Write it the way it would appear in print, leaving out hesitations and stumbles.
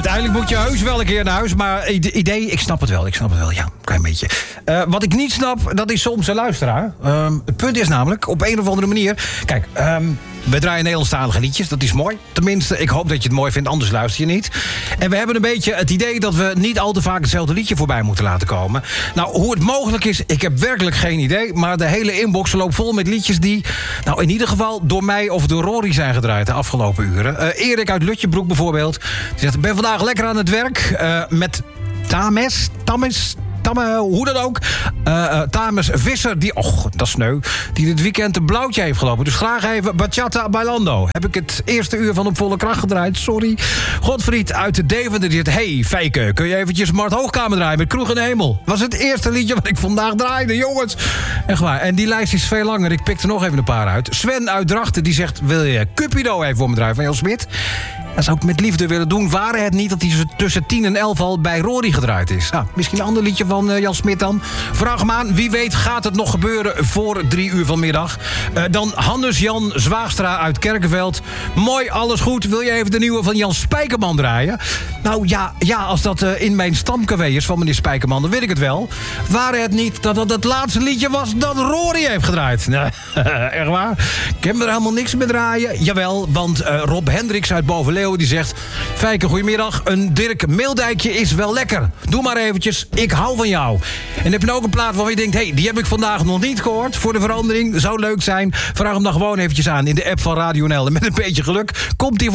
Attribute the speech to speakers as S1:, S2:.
S1: uiteindelijk moet je heus wel een keer naar huis. Maar idee, ik snap het wel, ja, een klein beetje. Wat ik niet snap, dat is soms een luisteraar. Het punt is namelijk, op een of andere manier... Kijk, we draaien Nederlandstalige liedjes, dat is mooi. Tenminste, ik hoop dat je het mooi vindt, anders luister je niet. En we hebben een beetje het idee dat we niet al te vaak hetzelfde liedje voorbij moeten laten komen. Nou, hoe het mogelijk is, ik heb werkelijk geen idee. Maar de hele inbox loopt vol met liedjes die... nou, in ieder geval door mij of door Rory zijn gedraaid de afgelopen uren. Erik uit Lutjebroek bijvoorbeeld. Die zegt, ik ben vandaag lekker aan het werk met Tames, hoe dan ook. Tames Visser, die, dat is sneu, die dit weekend een blauwtje heeft gelopen. Dus graag even Bachata Bailando. Heb ik het eerste uur van op volle kracht gedraaid, sorry. Godfried uit Deventer, die zegt... Hey, Feike, kun je eventjes Mart Hoogkamer draaien met Kroeg in de Hemel? Was het eerste liedje wat ik vandaag draaide, jongens. Echt waar. En die lijst is veel langer. Ik pik er nog even een paar uit. Sven uit Drachten, die zegt... Wil je Cupido even voor me draaien van Jan Smit? Dat zou ik met liefde willen doen. Waren het niet dat hij tussen 10 en 11 al bij Rory gedraaid is? Nou, misschien een ander liedje van Jan Smit dan. Vraag hem aan. Wie weet gaat het nog gebeuren voor 3 uur vanmiddag. Dan Hannes-Jan Zwaagstra uit Kerkenveld. Mooi, alles goed. Wil je even de nieuwe van Jan Spijkerman draaien? Nou ja, als dat in mijn stamcafé is van meneer Spijkerman, dan weet ik het wel. Waren het niet dat het laatste liedje was dat Rory heeft gedraaid? Nee, echt waar? Ik heb er helemaal niks mee draaien. Jawel, want Rob Hendricks uit Bovenleeuwen die zegt... Feike, goedemiddag. Een Dirk Meeldijkje is wel lekker. Doe maar eventjes. Ik hou van jou. En heb je ook een plaat waarvan je denkt... Hey, die heb ik vandaag nog niet gehoord. Voor de verandering. Zou leuk zijn. Vraag hem dan gewoon eventjes aan in de app van Radio NL. En met een beetje geluk komt die